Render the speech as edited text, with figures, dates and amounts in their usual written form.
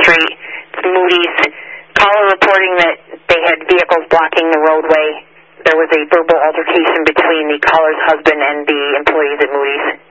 Street. It's Moody's. Caller reporting that they had vehicles blocking the roadway. There was a verbal altercation between the caller's husband and the employees at Moody's.